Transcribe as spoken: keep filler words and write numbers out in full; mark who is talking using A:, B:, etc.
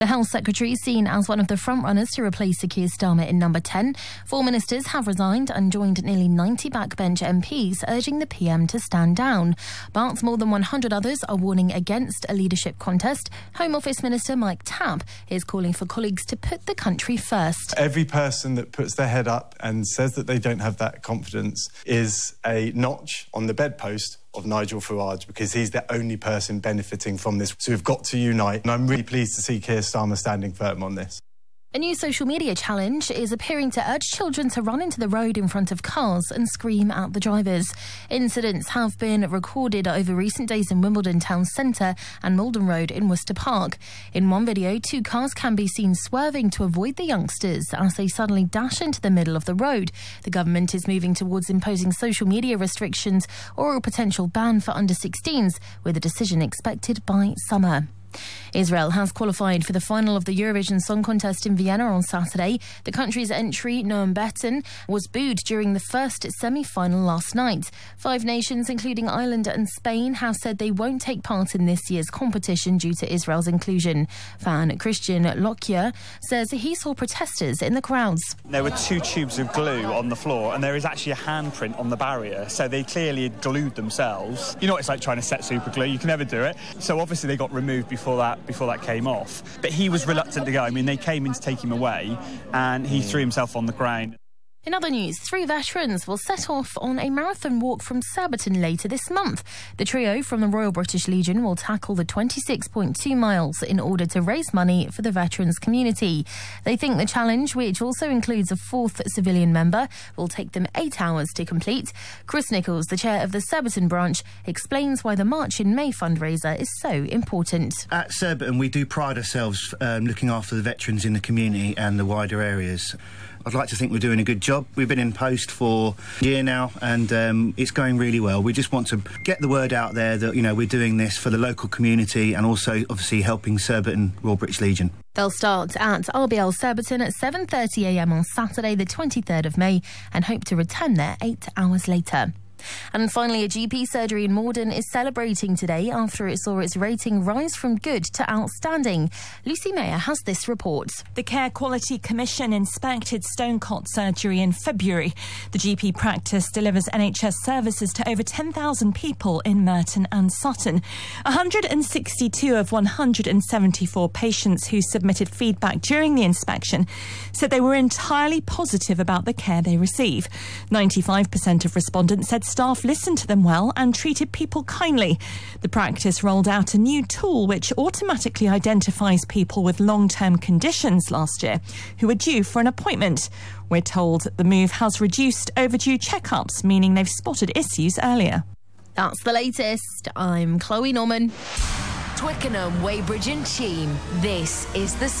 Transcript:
A: The Health Secretary is seen as one of the frontrunners to replace Sir Keir Starmer in number ten. Four ministers have resigned and joined nearly ninety backbench M Ps, urging the P M to stand down. But more than one hundred others are warning against a leadership contest. Home Office Minister Mike Tabb is calling for colleagues to put the country first.
B: Every person that puts their head up and says that they don't have that confidence is a notch on the bedpost of Nigel Farage, because he's the only person benefiting from this. So we've got to unite, and I'm really pleased to see Keir Starmer standing firm on this.
A: A new social media challenge is appearing to urge children to run into the road in front of cars and scream at the drivers. Incidents have been recorded over recent days in Wimbledon town centre and Malden Road in Worcester Park. In one video, two cars can be seen swerving to avoid the youngsters as they suddenly dash into the middle of the road. The government is moving towards imposing social media restrictions or a potential ban for under sixteens, with a decision expected by summer. Israel has qualified for the final of the Eurovision Song Contest in Vienna on Saturday. The country's entry, Noam Betten, was booed during the first semi-final last night. Five nations, including Ireland and Spain, have said they won't take part in this year's competition due to Israel's inclusion. Fan Christian Lockyer says he saw protesters in the crowds.
C: There were two tubes of glue on the floor, and there is actually a handprint on the barrier, so they clearly had glued themselves. You know what it's like trying to set super glue, you can never do it. So obviously they got removed before that before that came off. But he was reluctant to go. I mean, they came in to take him away, and he threw himself on the ground.
A: In other news, three veterans will set off on a marathon walk from Surbiton later this month. The trio from the Royal British Legion will tackle the twenty-six point two miles in order to raise money for the veterans community. They think the challenge, which also includes a fourth civilian member, will take them eight hours to complete. Chris Nichols, the chair of the Surbiton branch, explains why the March in May fundraiser is so important.
D: At Surbiton, we do pride ourselves um, looking after the veterans in the community and the wider areas. I'd like to think we're doing a good job. We've been in post for a year now, and um, it's going really well. We just want to get the word out there that, you know, we're doing this for the local community and also, obviously, helping Surbiton Royal British Legion.
A: They'll start at R B L Surbiton at seven thirty a m on Saturday the twenty-third of May and hope to return there eight hours later. And finally, a G P surgery in Morden is celebrating today after it saw its rating rise from good to outstanding. Lucy Mayer has this report.
E: The Care Quality Commission inspected Stonecott surgery in February. The G P practice delivers N H S services to over ten thousand people in Merton and Sutton. one hundred sixty-two of one hundred seventy-four patients who submitted feedback during the inspection said they were entirely positive about the care they receive. ninety-five percent of respondents said staff listened to them well and treated people kindly. The practice rolled out a new tool which automatically identifies people with long-term conditions last year who are due for an appointment. We're told the move has reduced overdue checkups, meaning they've spotted issues earlier.
A: That's the latest. I'm Chloe Norman.
F: Twickenham, Weybridge and Cheam. This is the